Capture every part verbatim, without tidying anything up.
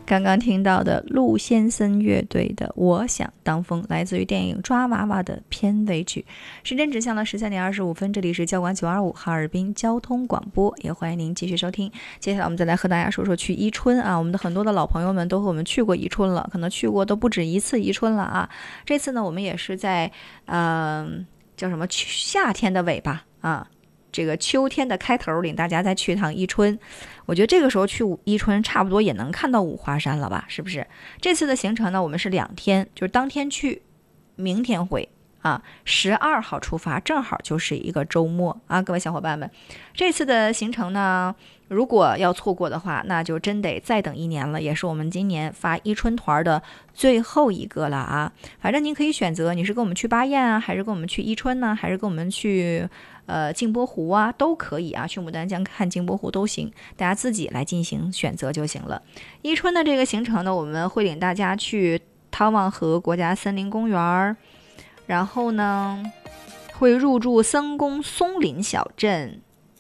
刚刚听到的陆先生乐队的《我想当风》，来自于电影《抓娃娃》的片尾曲。时间指向了十三点二十五分，这里是教官九二五哈尔滨交通广播，也欢迎您继续收听。接下来我们再来和大家说说去宜春啊，我们的很多的老朋友们都和我们去过宜春了，可能去过都不止一次宜春了啊。这次呢，我们也是在呃叫什么夏天的尾巴啊。这个秋天的开头，领大家再去一趟宜春。我觉得这个时候去宜春差不多也能看到五华山了吧，是不是？这次的行程呢，我们是两天，就是当天去，明天回啊。十二号出发，正好就是一个周末啊，各位小伙伴们。这次的行程呢，如果要错过的话，那就真得再等一年了，也是我们今年发宜春团的最后一个了啊。反正您可以选择，你是跟我们去巴彦啊，还是跟我们去宜春呢，还是跟我们去呃镜泊湖啊，都可以啊，去牡丹江看镜泊湖都行，大家自己来进行选择就行了。宜春的这个行程呢，我们会领大家去汤旺河国家森林公园，然后呢会入住森宫松林小镇，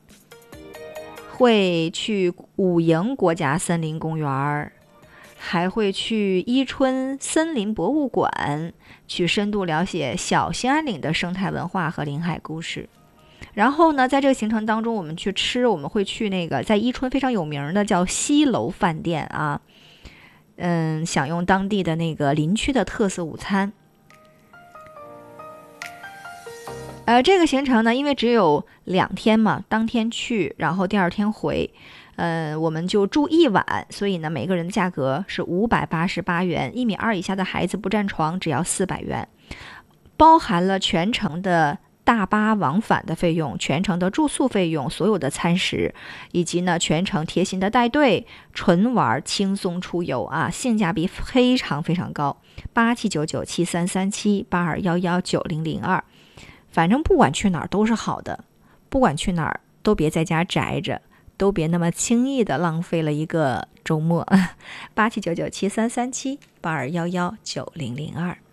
会去武营国家森林公园，还会去伊春森林博物馆，去深度了解小兴安岭的生态文化和林海故事。然后呢，在这个行程当中，我们去吃，我们会去那个在伊春非常有名的叫西楼饭店啊，嗯，享用当地的那个林区的特色午餐。呃，这个行程呢，因为只有两天嘛，当天去，然后第二天回，呃，我们就住一晚，所以呢，每个人的价格是五百八十八元，一米二以下的孩子不占床，只要四百元，包含了全程的大巴往返的费用，全程的住宿费用，所有的餐食，以及呢全程贴心的带队，纯玩轻松出游啊，性价比非常非常高。八七九九七三三七八二幺幺九零零二。反正不管去哪儿都是好的，不管去哪儿都别在家宅着，都别那么轻易的浪费了一个周末。八七九九七三三七八二幺幺九零零二。